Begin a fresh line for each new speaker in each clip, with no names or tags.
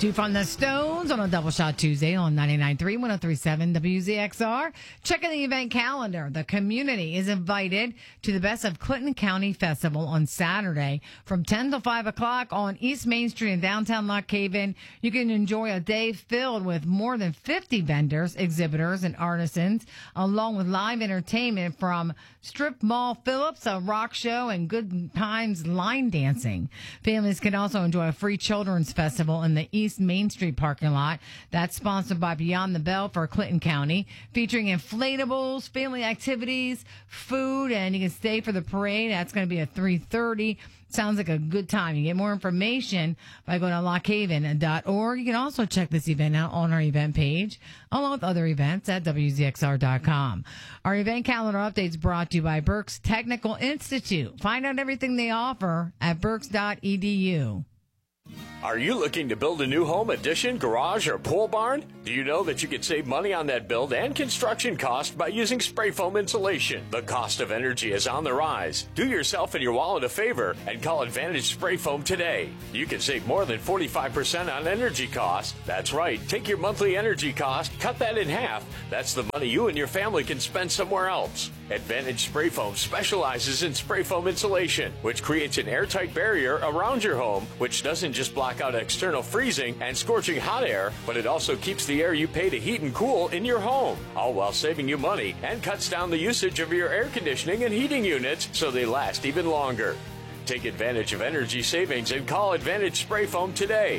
Two from the Stones on a Double Shot Tuesday on 99.3, 103.7 WZXR. Checking the event calendar. The community is invited to the Best of Clinton County Festival on Saturday from 10 to 5 o'clock on East Main Street in downtown Lock Haven. You can enjoy a day filled with more than 50 vendors, exhibitors, and artisans, along with live entertainment from Strip Mall Phillips, a rock show, and Good Times line dancing. Families can also enjoy a free children's festival in the East Main Street parking lot. That's sponsored by Beyond the Bell for Clinton County, featuring inflatables, family activities, food, and you can stay for the parade. That's going to be at 3:30. Sounds like a good time. You get more information by going to lockhaven.org. You can also check this event out on our event page, along with other events at WZXR.com. Our event calendar updates brought to you by Berks Technical Institute. Find out everything they offer at berks.edu.
Are you looking to build a new home, addition, garage, or pool barn? Do you know that you could save money on that build and construction cost by using spray foam insulation? The cost of energy is on the rise. Do yourself and your wallet a favor and call Advantage Spray Foam today. You can save more than 45% on energy costs. That's right. Take your monthly energy cost, cut that in half. That's the money you and your family can spend somewhere else. Advantage Spray Foam specializes in spray foam insulation, which creates an airtight barrier around your home, which doesn't just block out external freezing and scorching hot air, but it also keeps the air you pay to heat and cool in your home, all while saving you money and cuts down the usage of your air conditioning and heating units so they last even longer. Take advantage of energy savings and call Advantage Spray Foam today,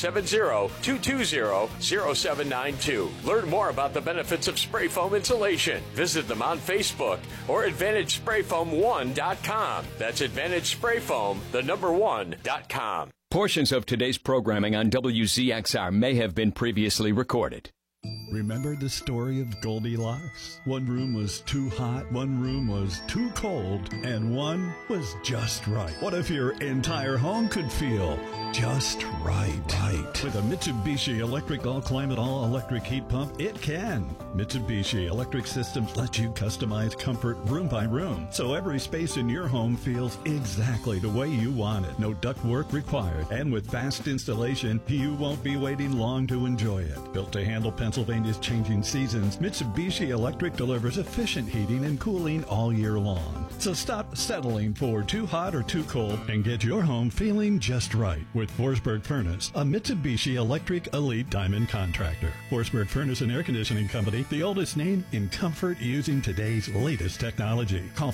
570-220-0792. Learn more about the benefits of spray foam insulation. Visit them on Facebook or AdvantageSprayFoam1.com. That's AdvantageSprayFoam, the number 1.com.
Portions of today's programming on WZXR may have been previously recorded.
Remember the story of Goldilocks? One room was too hot, one room was too cold, and one was just right. What if your entire home could feel just right? With a Mitsubishi Electric All-Climate All-Electric Heat Pump, it can. Mitsubishi Electric Systems let you customize comfort room by room, so every space in your home feels exactly the way you want it. No ductwork required, and with fast installation, you won't be waiting long to enjoy it. Built to handle Pennsylvania's changing seasons, Mitsubishi Electric delivers efficient heating and cooling all year long. So stop settling for too hot or too cold and get your home feeling just right with Forsberg Furnace, a Mitsubishi Electric Elite Diamond contractor. Forsberg Furnace and Air Conditioning Company, the oldest name in comfort using today's latest technology. Call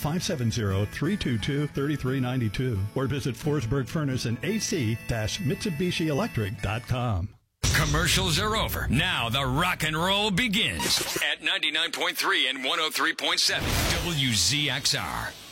570-322-3392 or visit Forsberg Furnace and AC-MitsubishiElectric.com.
Commercials are over. Now the rock and roll begins at 99.3 and 103.7 WZXR.